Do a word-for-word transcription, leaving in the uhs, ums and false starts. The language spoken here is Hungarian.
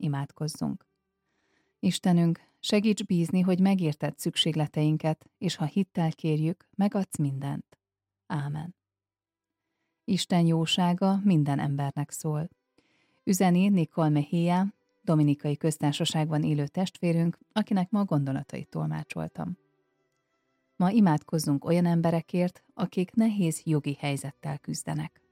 Imádkozzunk. Istenünk, segíts bízni, hogy megérted szükségleteinket, és ha hittel kérjük, megadsz mindent. Ámen. Isten jósága minden embernek szól. Üzeni Nicole Mejia, Dominikai Köztársaságban élő testvérünk, akinek ma a gondolatait tolmácsoltam. Ma imádkozzunk olyan emberekért, akik nehéz jogi helyzettel küzdenek.